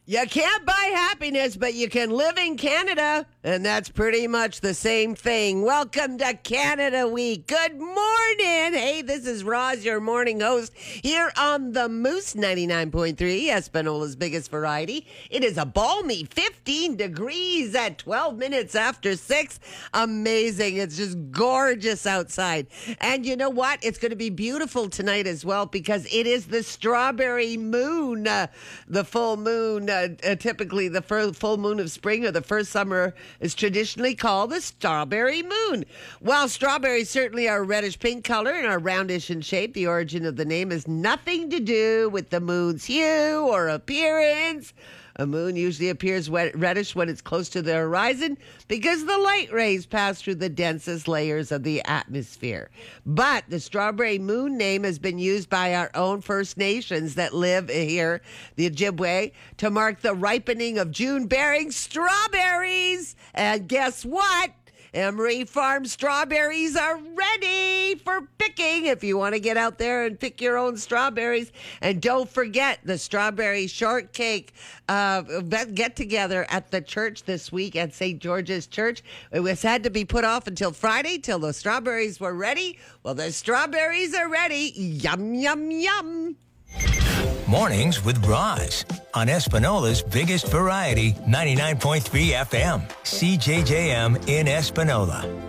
You can't buy happiness, but you can live in Canada, and that's pretty much the same thing. Welcome to Canada Week. Good morning. Hey, this is Roz, your morning host, here on the Moose 99.3, Espanola's biggest variety. It is a balmy 15 degrees at 12 minutes after 6. Amazing. It's just gorgeous outside. And you know what? It's going to be beautiful tonight as well because it is the strawberry moon, the full moon. Typically, the full moon of spring or the first summer is traditionally called the strawberry moon. While strawberries certainly are a reddish pink color and are roundish in shape, the origin of the name has nothing to do with the moon's hue or appearance. A moon usually appears reddish when it's close to the horizon because the light rays pass through the densest layers of the atmosphere. But the strawberry moon name has been used by our own First Nations that live here, the Ojibwe, to mark the ripening of June-bearing strawberries. And guess what? Emery Farm strawberries are ready for picking if you want to get out there and pick your own strawberries. And don't forget the strawberry shortcake get together at the church this week at St. George's Church. It was had to be put off until Friday till the strawberries were ready. Well, the strawberries are ready. Yum, yum, yum. Mornings with Roz on Espanola's biggest variety, 99.3 FM, CJJM in Espanola.